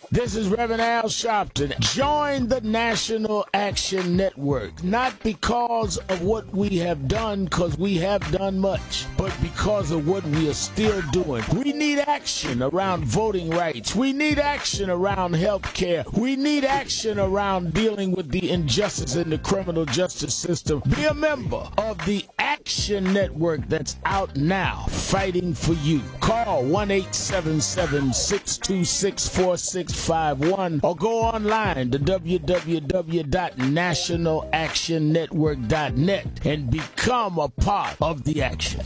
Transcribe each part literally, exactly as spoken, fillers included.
This is Reverend Al Sharpton. Join the National Action Network, not because of what we have done, because we have done much, but because of what we are still doing. We need action around voting rights. We need action around health care. We need action around dealing with the injustice in the criminal justice system. Be a member of the Action Network that's out now, fighting for you. Call one eight seven seven, six two six, four six five one or go online to w w w dot national action network dot net and become a part of the action.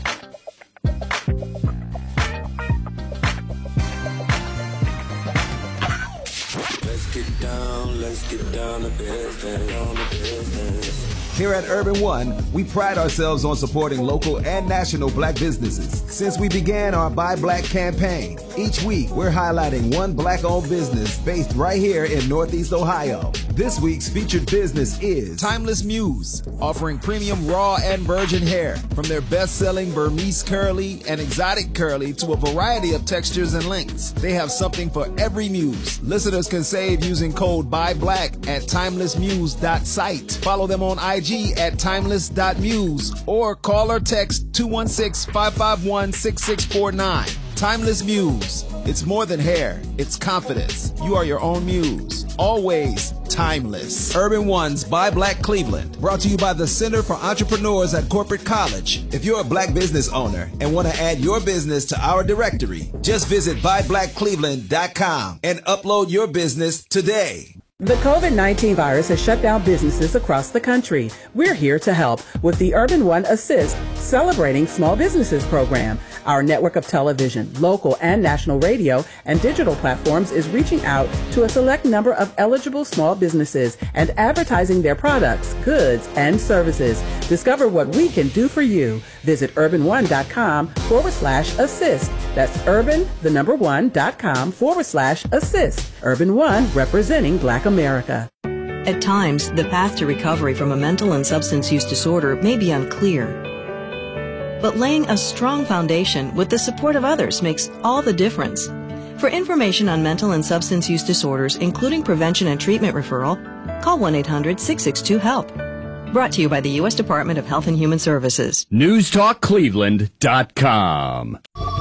Let's get down, let's get down to business, down to business. Here at Urban One, we pride ourselves on supporting local and national black businesses. Since we began our Buy Black campaign, each week we're highlighting one black-owned business based right here in Northeast Ohio. This week's featured business is Timeless Muse, offering premium raw and virgin hair, from their best-selling Burmese curly and exotic curly to a variety of textures and lengths. They have something for every muse. Listeners can save using code BUYBLACK at timeless muse dot site. Follow them on I G at timeless dot muse or call or text two one six, five five one, six six four nine. Timeless Muse. It's more than hair. It's confidence. You are your own muse. Always timeless. Urban One's Buy Black Cleveland. Brought to you by the Center for Entrepreneurs at Corporate College. If you're a black business owner and want to add your business to our directory, just visit buy black cleveland dot com and upload your business today. The COVID nineteen virus has shut down businesses across the country. We're here to help with the Urban One Assist Celebrating Small Businesses program. Our network of television, local and national radio, and digital platforms is reaching out to a select number of eligible small businesses and advertising their products, goods, and services. Discover what we can do for you. Visit urban one dot com forward slash assist. That's urban, the number one, dot com forward slash assist. Urban One, representing Black America. At times, the path to recovery from a mental and substance use disorder may be unclear. But laying a strong foundation with the support of others makes all the difference. For information on mental and substance use disorders, including prevention and treatment referral, call one eight hundred, six six two, HELP. Brought to you by the U S Department of Health and Human Services. news talk cleveland dot com.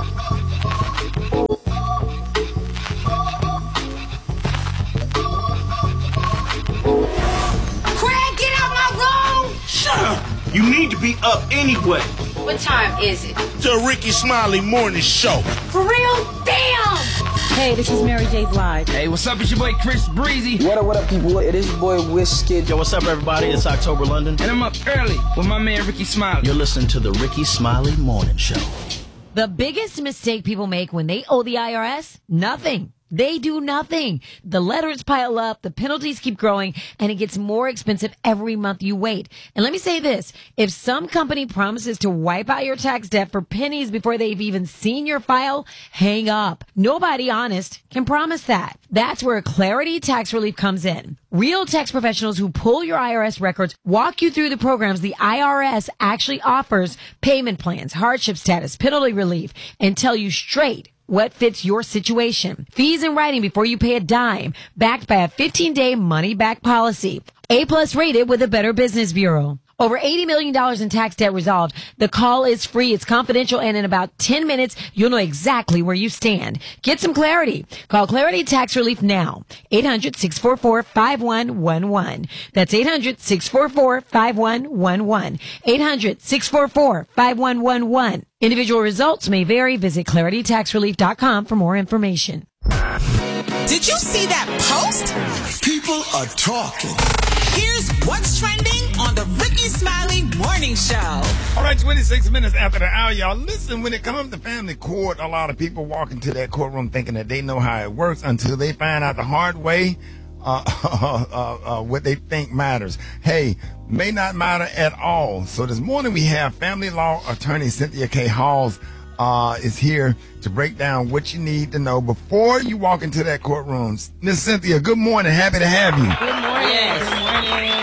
You need to be up anyway. What time is it? The Ricky Smiley Morning Show. For real? Damn! Hey, this is Mary J. Blige. Hey, what's up? It's your boy Chris Breezy. What up, what up, people? It is your boy Wizkid. Yo, what's up, everybody? It's October London. And I'm up early with my man Ricky Smiley. You're listening to the Ricky Smiley Morning Show. The biggest mistake people make when they owe the I R S? Nothing. They do nothing. The letters pile up, the penalties keep growing, and it gets more expensive every month you wait. And let me say this, if some company promises to wipe out your tax debt for pennies before they've even seen your file, hang up. Nobody honest can promise that. That's where Clarity Tax Relief comes in. Real tax professionals who pull your I R S records walk you through the programs the I R S actually offers, payment plans, hardship status, penalty relief, and tell you straight what fits your situation. Fees in writing before you pay a dime, backed by a fifteen-day money-back policy. A-plus rated with a Better Business Bureau. Over eighty million dollars in tax debt resolved. The call is free. It's confidential. And in about ten minutes, you'll know exactly where you stand. Get some clarity. Call Clarity Tax Relief now. eight hundred, six four four, five one one one. That's eight hundred, six four four, five one one one. eight hundred, six four four, five one one one. Individual results may vary. Visit clarity tax relief dot com for more information. Did you see that post? People are talking. Here's what's trending on the Ricky Smiley Morning Show. All right, twenty-six minutes after the hour, y'all. Listen, when it comes to family court, a lot of people walk into that courtroom thinking that they know how it works until they find out the hard way uh, uh, uh, uh, what they think matters. Hey, may not matter at all. So this morning we have family law attorney Cynthia K. Halls uh, is here to break down what you need to know before you walk into that courtroom. Miss Cynthia, good morning. Happy to have you. Good morning. Yes. Good morning.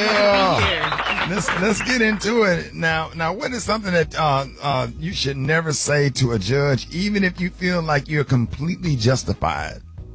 Yeah. Let's let's get into it now. Now, what is something that uh, uh, you should never say to a judge, even if you feel like you're completely justified?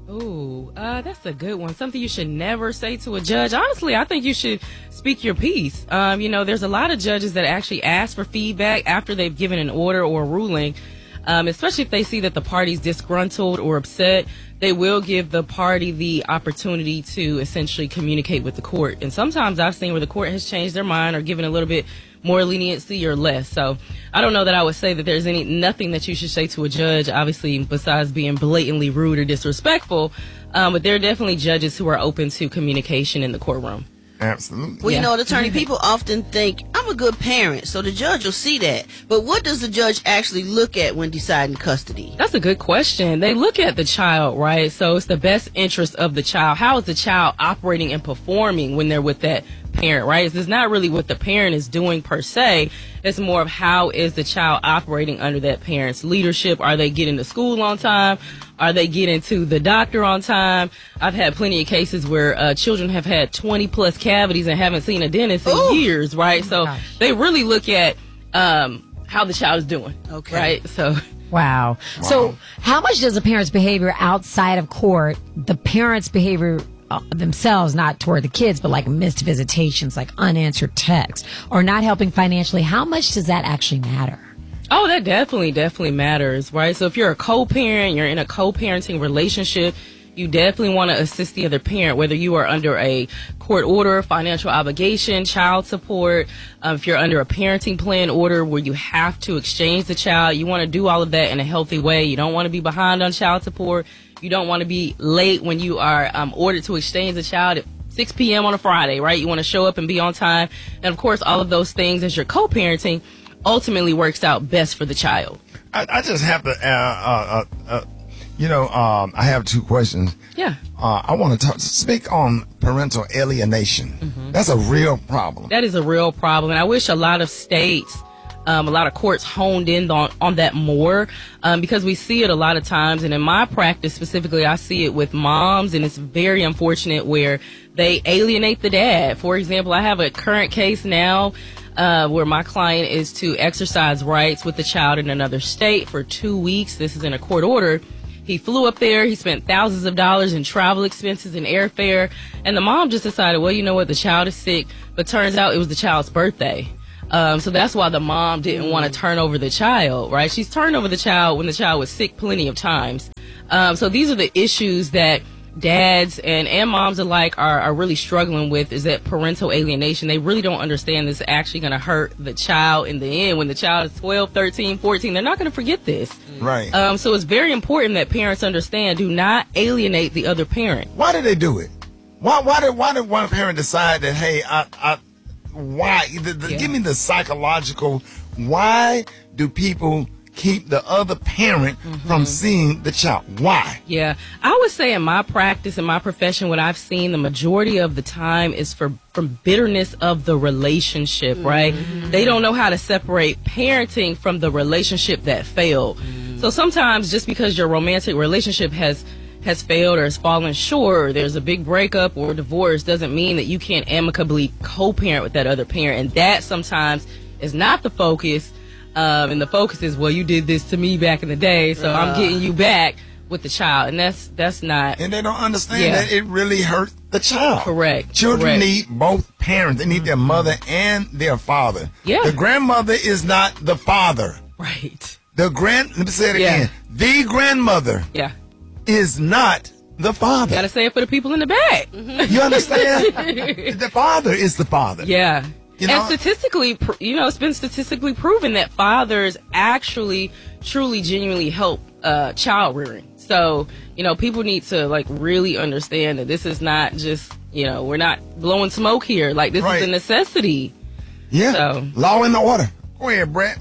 Ooh, uh, that's a good one. Something you should never say to a judge. Honestly, I think you should speak your piece. Um, you know, there's a lot of judges that actually ask for feedback after they've given an order or a ruling, um, especially if they see that the party's disgruntled or upset. They will give the party the opportunity to essentially communicate with the court. And sometimes I've seen where the court has changed their mind or given a little bit more leniency or less. So I don't know that I would say that there's any nothing that you should say to a judge, obviously, besides being blatantly rude or disrespectful. Um, but there are definitely judges who are open to communication in the courtroom. Absolutely. Well, Yeah. you know, attorney, people often think, I'm a good parent, so the judge will see that. But what does the judge actually look at when deciding custody? That's a good question. They look at the child, right? So it's the best interest of the child. How is the child operating and performing when they're with that parent, right? It's not really what the parent is doing per se. It's more of how is the child operating under that parent's leadership. Are they getting to school on time? Are they getting to the doctor on time? I've had plenty of cases where uh, children have had twenty plus cavities and haven't seen a dentist in Ooh. years, right? So Gosh. they really look at um, how the child is doing, Okay. right? So Wow. So how much does a parent's behavior outside of court, the parent's behavior uh, themselves, not toward the kids, but like missed visitations, like unanswered texts, or not helping financially, how much does that actually matter? Oh, that definitely, definitely matters, right? So if you're a co-parent, you're in a co-parenting relationship, you definitely want to assist the other parent, whether you are under a court order, financial obligation, child support, uh, if you're under a parenting plan order where you have to exchange the child, you want to do all of that in a healthy way. You don't want to be behind on child support. You don't want to be late when you are um, ordered to exchange the child at six p.m. on a Friday, right? You want to show up and be on time. And, of course, all of those things as you're co-parenting ultimately works out best for the child. I, I just have to, uh, uh, uh, uh, you know, um, I have two questions. Yeah. Uh, I want to talk, speak on parental alienation. Mm-hmm. That's a real problem. That is a real problem. And I wish a lot of states, um, a lot of courts honed in on, on that more, um, because we see it a lot of times. And in my practice specifically, I see it with moms, and it's very unfortunate where they alienate the dad. For example, I have a current case now Uh, where my client is to exercise rights with the child in another state for two weeks. This is in a court order. He flew up there. He spent thousands of dollars in travel expenses and airfare. And the mom just decided, well, you know what? The child is sick. But turns out it was the child's birthday. Um, so that's why the mom didn't want to turn over the child, right? She's turned over the child when the child was sick plenty of times. Um, so these are the issues that dads and, and moms alike are, are really struggling with, is that parental alienation. They really don't understand this is actually going to hurt the child in the end. When the child is twelve, thirteen, fourteen, they're not going to forget this. Right. Um, so it's very important that parents understand, do not alienate the other parent. Why did they do it? Why, why did, why did one parent decide that, hey, I, I, why? The, the, Yeah. Give me the psychological, why do people keep the other parent Mm-hmm. from seeing the child? Why? Yeah, I would say in my practice, in my profession, what I've seen the majority of the time is for from bitterness of the relationship, right? They don't know how to separate parenting from the relationship that failed. So sometimes just because your romantic relationship has has failed or has fallen short, or there's a big breakup or divorce, doesn't mean that you can't amicably co-parent with that other parent. And that sometimes is not the focus. Um, and the focus is, well, you did this to me back in the day, so Uh. I'm getting you back with the child. And that's that's not. And they don't understand Yeah. that it really hurt the child. Correct. Children Correct. need both parents. They need their mother and their father. Yeah. The grandmother is not the father. Right. The grand, let me say it Yeah. again. The grandmother Yeah. is not the father. Gotta say it for the people in the back. You understand? The father is the father. Yeah. You know- and statistically, pr- you know, it's been statistically proven that fathers actually truly, genuinely help uh, child rearing. So, you know, people need to like really understand that this is not just, you know, we're not blowing smoke here. Like, this Right. is a necessity. Yeah. So- Law and order. Go ahead, Brett.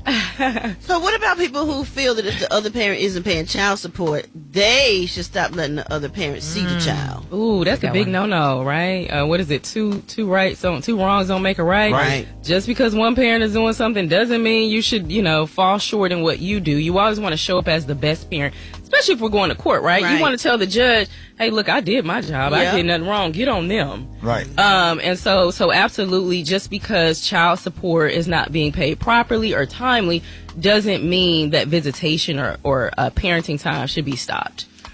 So what about people who feel that if the other parent isn't paying child support, they should stop letting the other parent see the child? Ooh, that's a big no-no, right? Uh, what is it? Two two rights, don't, two wrongs don't make a right. Right. Just because one parent is doing something doesn't mean you should, you know, fall short in what you do. You always want to show up as the best parent, especially if we're going to court, right? Right. You want to tell the judge, hey, look, I did my job. I Yeah. did nothing wrong. Get on them. Right. Um, and so, so absolutely, just because child support is not being paid properly or timely doesn't mean that visitation or, or uh, parenting time should be stopped.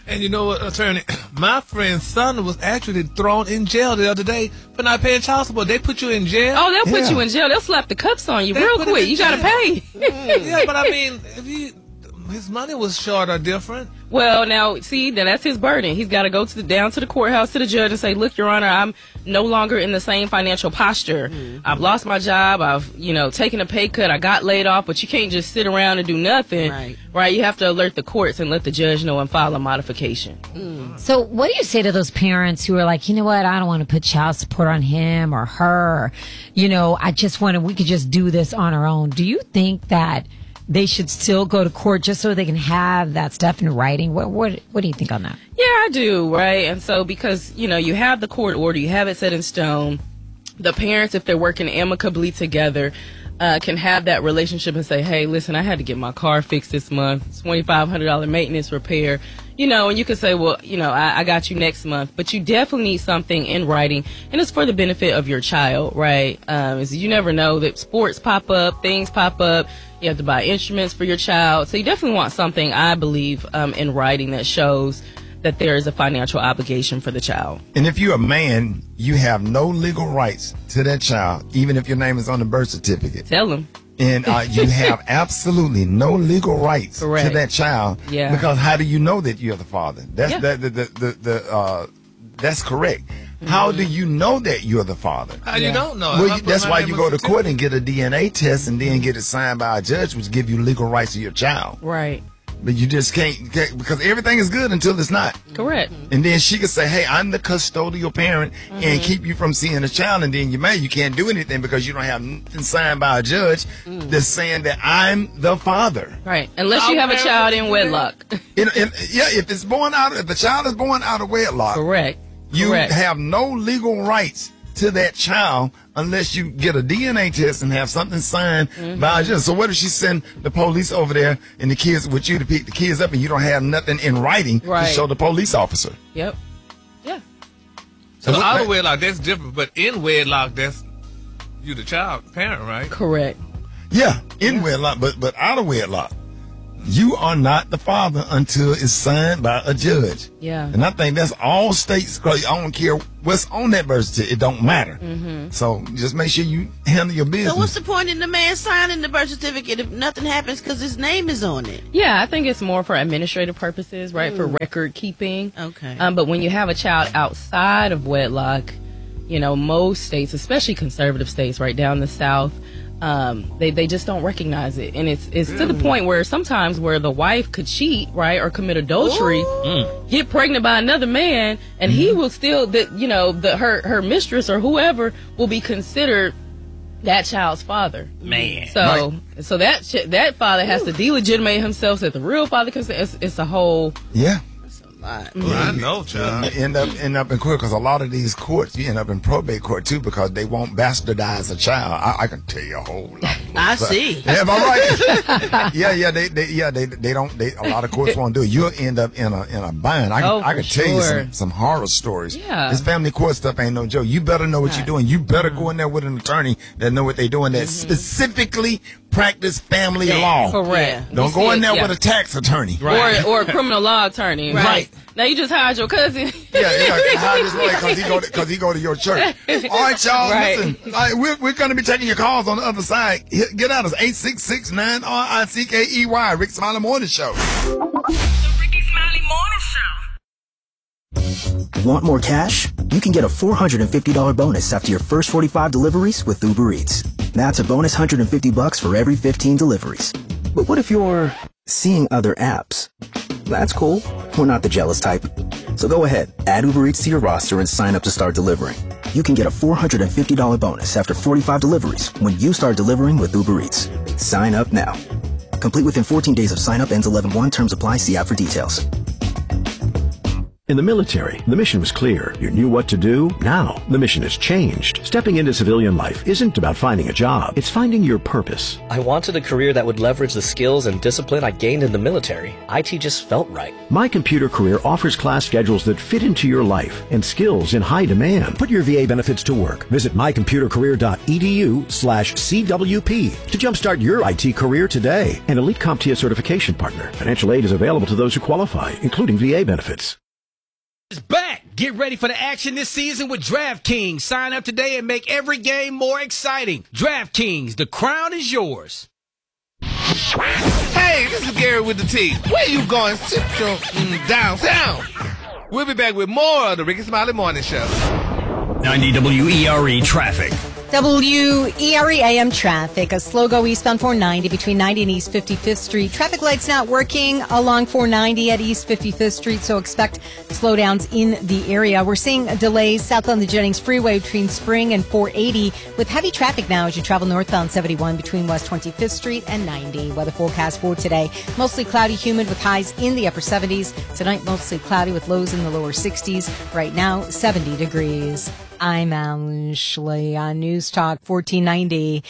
And you know what, attorney? My friend's son was actually thrown in jail the other day for not paying child support. They put you in jail. Oh, they'll put Yeah. you in jail. They'll slap the cuffs on you They real put him quick. in You gotta jail. pay. Yeah, but I mean, if he, his money was short or different. Well, now, see, then that's his burden. He's got to go to the, down to the courthouse to the judge and say, look, Your Honor, I'm no longer in the same financial posture. Mm-hmm. I've lost my job. I've, you know, taken a pay cut. I got laid off, but you can't just sit around and do nothing. Right. Right? You have to alert the courts and let the judge know and file a modification. Mm. So what do you say to those parents who are like, you know what, I don't want to put child support on him or her. Or, you know, I just want to, we could just do this on our own. Do you think that they should still go to court just so they can have that stuff in writing? What what what do you think on that? Yeah, I do, right? And so because, you know, you have the court order, you have it set in stone, the parents, if they're working amicably together, uh, can have that relationship and say, hey, listen, I had to get my car fixed this month, twenty-five hundred dollars maintenance repair, you know, and you can say, well, you know, I, I got you next month, but you definitely need something in writing, and it's for the benefit of your child, right? Um, is you never know that sports pop up, things pop up, you have to buy instruments for your child, so you definitely want something, I believe, um, in writing that shows that there is a financial obligation for the child. And if you're a man, you have no legal rights to that child, even if your name is on the birth certificate. Tell them. And uh, you have absolutely no legal rights Correct. to that child. Yeah. Because how do you know that you're the father? That's Yeah. that, the, the, the, the, uh, that's correct. Mm-hmm. How do you know that you're the father? How you don't know? Well, If I you, put that's my why name you on go to the court and get a D N A test and then get it signed by a judge, which give you legal rights to your child. Right. But you just can't, can't because everything is good until it's not. Correct. And then she could say, hey, I'm the custodial parent Mm-hmm. and keep you from seeing the child. And then you're mad. You can't do anything because you don't have nothing signed by a judge Mm. that's saying that I'm the father. Right. Unless you have a child in wedlock. In, in, yeah, if it's born out, if the child is born out of wedlock, Correct. you Correct. have no legal rights to that child unless you get a D N A test and have something signed Mm-hmm. by a judge. So what if she send the police over there and the kids with you to pick the kids up and you don't have nothing in writing Right. to show the police officer? Yep. Yeah. So what- out of wedlock, that's different. But in wedlock, that's you the child parent, right? Correct. Yeah, in wedlock, but but out of wedlock. You are not the father until it's signed by a judge. Yeah. And I think that's all states, because I don't care what's on that birth certificate, it don't matter. Mm-hmm. So just make sure you handle your business. So what's the point in the man signing the birth certificate if nothing happens because his name is on it? Yeah, I think it's more for administrative purposes, right? For record keeping. Okay. Um, but when you have a child outside of wedlock, you know, most states, especially conservative states right down the South, um, they, they just don't recognize it. And it's it's to the point where sometimes where the wife could cheat, right, or commit adultery, get pregnant by another man, and he will still, that you know, the her, her mistress or whoever will be considered that child's father. Man. So so that ch- that father has to delegitimate himself so that the real father can say it's, it's a whole. Yeah. Lot. Well, I know, child. You end up end up in court because a lot of these courts you end up in probate court too because they won't bastardize a child. I, I can tell you a whole lot. I see. Yeah, am I right? yeah, yeah, they, they, yeah, they, they don't. They, a lot of courts won't do it. You'll end up in a in a bind. I can, Oh, I can for tell you sure. some, some horror stories. Yeah. This family court stuff ain't no joke. You better know what Right. you're doing. You better go in there with an attorney that know what they're doing. That specifically practice family law. Correct. Don't You go see in it, there yeah. with a tax attorney. Or, or a criminal law attorney. Right. Now you just hired your cousin. Yeah, yeah. How this way? Because he go because he go to your church. All right, y'all. Right. Listen, all right, we're we're going to be taking your calls on the other side. Hit- Get out of eight six six nine R I C K E Y. Rick Smiley Morning Show. The Ricky Smiley Morning Show. Want more cash? You can get a four hundred fifty dollars bonus after your first forty-five deliveries with Uber Eats. That's a bonus one hundred fifty bucks for every fifteen deliveries. But what if you're seeing other apps? That's cool. We're not the jealous type. So go ahead, add Uber Eats to your roster and sign up to start delivering. You can get a four hundred fifty dollars bonus after forty-five deliveries when you start delivering with Uber Eats. Sign up now. Complete within fourteen days of sign up, ends eleven one. Terms apply. See app for details. In the military, the mission was clear. You knew what to do. Now, the mission has changed. Stepping into civilian life isn't about finding a job. It's finding your purpose. I wanted a career that would leverage the skills and discipline I gained in the military. I T just felt right. My Computer Career offers class schedules that fit into your life and skills in high demand. Put your V A benefits to work. Visit mycomputercareer.edu slash CWP to jumpstart your I T career today. An Elite CompTIA certification partner. Financial aid is available to those who qualify, including V A benefits. Is back. Get ready for the action this season with DraftKings. Sign up today and make every game more exciting. DraftKings, the crown is yours. Hey, this is Gary with the T. Where you going? Central mm, downtown. We'll be back with more of the Ricky Smiley Morning Show. ninety W E R E traffic. W E R E A M traffic. A slow go eastbound four ninety between ninety and East fifty-fifth Street. Traffic lights not working along four ninety at East fifty-fifth Street, so expect slowdowns in the area. We're seeing delays south on the Jennings Freeway between Spring and four eighty with heavy traffic now as you travel northbound seventy-one between West twenty-fifth Street and ninety. Weather forecast for today. Mostly cloudy, humid with highs in the upper seventies. Tonight, mostly cloudy with lows in the lower sixties. Right now, seventy degrees. I'm Ashley on News Talk fourteen ninety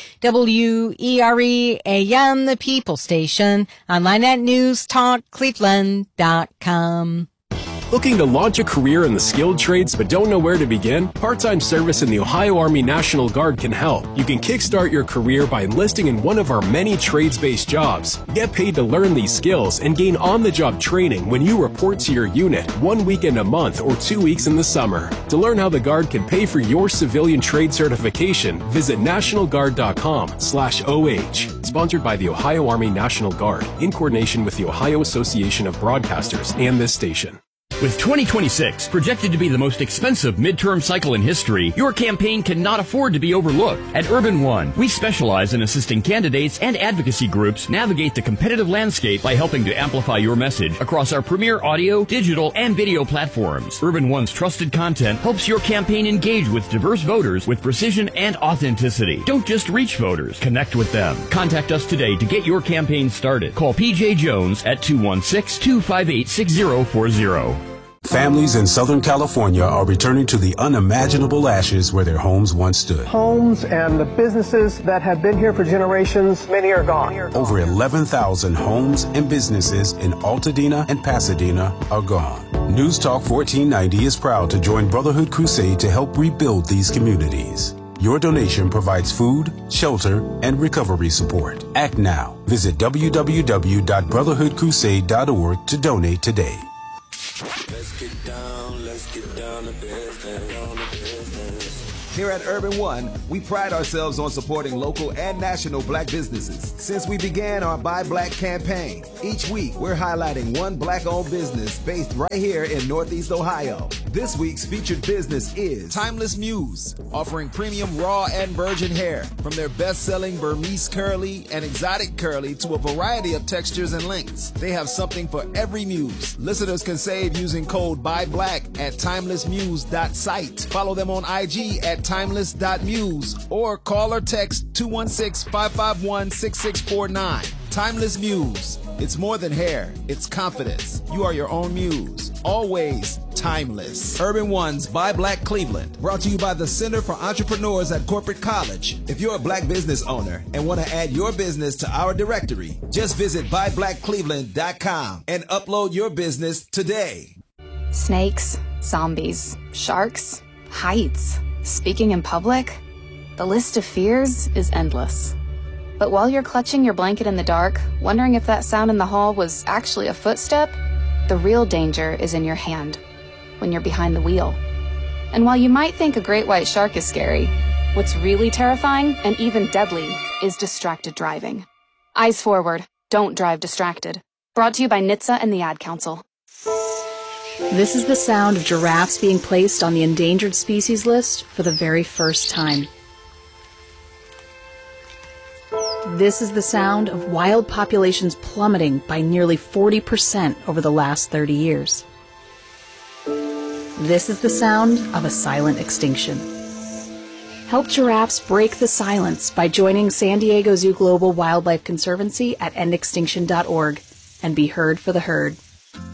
W E R E A M, the People Station. Online at news talk cleveland dot com. Looking to launch a career in the skilled trades but don't know where to begin? Part-time service in the Ohio Army National Guard can help. You can kickstart your career by enlisting in one of our many trades-based jobs. Get paid to learn these skills and gain on-the-job training when you report to your unit one weekend a month or two weeks in the summer. To learn how the Guard can pay for your civilian trade certification, visit national guard dot com slash O H. Sponsored by the Ohio Army National Guard in coordination with the Ohio Association of Broadcasters and this station. With twenty twenty-six projected to be the most expensive midterm cycle in history, your campaign cannot afford to be overlooked. At Urban One, we specialize in assisting candidates and advocacy groups navigate the competitive landscape by helping to amplify your message across our premier audio, digital, and video platforms. Urban One's trusted content helps your campaign engage with diverse voters with precision and authenticity. Don't just reach voters, connect with them. Contact us today to get your campaign started. Call P J Jones at two one six, two five eight, six zero four zero. Families in Southern California are returning to the unimaginable ashes where their homes once stood. Homes and the businesses that have been here for generations, many are gone. Over eleven thousand homes and businesses in Altadena and Pasadena are gone. News Talk fourteen ninety is proud to join Brotherhood Crusade to help rebuild these communities. Your donation provides food, shelter, and recovery support. Act now. Visit w w w dot brotherhood crusade dot org to donate today. Let's get down, let's get down to business, down to business. Here at Urban One, we pride ourselves on supporting local and national black businesses. Since we began our Buy Black campaign, each week we're highlighting one black-owned business based right here in Northeast Ohio. This week's featured business is Timeless Muse, offering premium raw and virgin hair, from their best-selling Burmese curly and exotic curly to a variety of textures and lengths. They have something for every muse. Listeners can save using code BUYBLACK at timeless muse dot site. Follow them on I G at timeless dot muse or call or text two one six, five five one, six six four nine. Timeless Muse. It's more than hair. It's confidence. You are your own muse. Always timeless. Urban One's Buy Black Cleveland. Brought to you by the Center for Entrepreneurs at Corporate College. If you're a black business owner and want to add your business to our directory, just visit buy black cleveland dot com and upload your business today. Snakes, zombies, sharks, heights, speaking in public. The list of fears is endless. But while you're clutching your blanket in the dark, wondering if that sound in the hall was actually a footstep, the real danger is in your hand, when you're behind the wheel. And while you might think a great white shark is scary, what's really terrifying and even deadly is distracted driving. Eyes forward, don't drive distracted. Brought to you by N H T S A and the Ad Council. This is the sound of giraffes being placed on the endangered species list for the very first time. This is the sound of wild populations plummeting by nearly forty percent over the last thirty years. This is the sound of a silent extinction. Help giraffes break the silence by joining San Diego Zoo Global Wildlife Conservancy at end extinction dot org and be heard for the herd.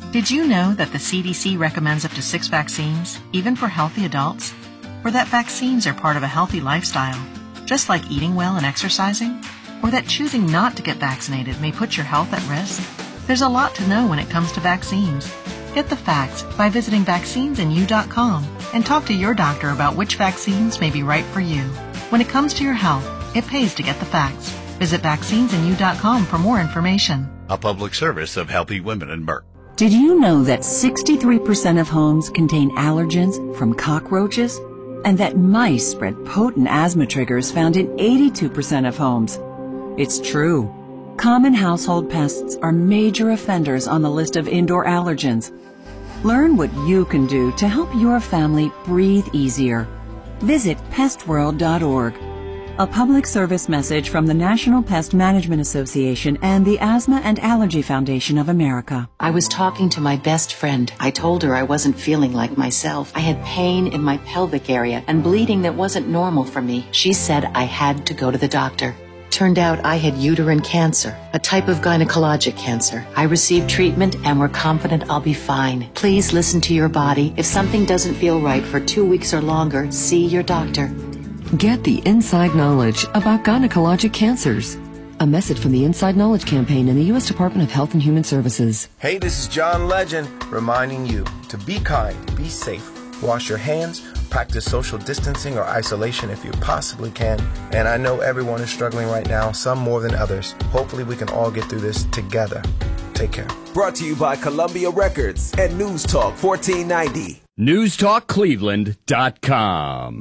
Did you know that the C D C recommends up to six vaccines, even for healthy adults? Or that vaccines are part of a healthy lifestyle, just like eating well and exercising? Or that choosing not to get vaccinated may put your health at risk? There's a lot to know when it comes to vaccines. Get the facts by visiting vaccines in you dot com and talk to your doctor about which vaccines may be right for you. When it comes to your health, it pays to get the facts. Visit vaccines in you dot com for more information. A public service of Healthy Women and Merck. Did you know that sixty-three percent of homes contain allergens from cockroaches? And that mice spread potent asthma triggers found in eighty-two percent of homes? It's true. Common household pests are major offenders on the list of indoor allergens. Learn what you can do to help your family breathe easier. Visit pest world dot org. A public service message from the National Pest Management Association and the Asthma and Allergy Foundation of America. I was talking to my best friend. I told her I wasn't feeling like myself. I had pain in my pelvic area and bleeding that wasn't normal for me. She said I had to go to the doctor. Turned out I had uterine cancer, a type of gynecologic cancer. I received treatment and we're confident I'll be fine. Please listen to your body. If something doesn't feel right for two weeks or longer, see your doctor. Get the inside knowledge about gynecologic cancers. A message from the Inside Knowledge Campaign and the U S Department of Health and Human Services. Hey, this is John Legend reminding you to be kind, be safe, wash your hands, practice social distancing or isolation if you possibly can. And I know everyone is struggling right now, some more than others. Hopefully we can all get through this together. Take care. Brought to you by Columbia Records and News Talk fourteen ninety. news talk cleveland dot com.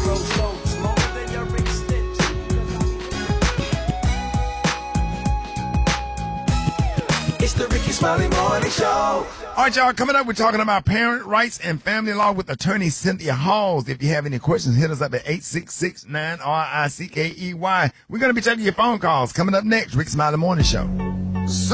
It's the Ricky Smiley Morning Show. All right, y'all, coming up, we're talking about parent rights and family law with attorney Cynthia Halls. If you have any questions, hit us up at eight six six, nine R I C K E Y. We're going to be taking your phone calls. Coming up next, Ricky Smiley Morning Show. So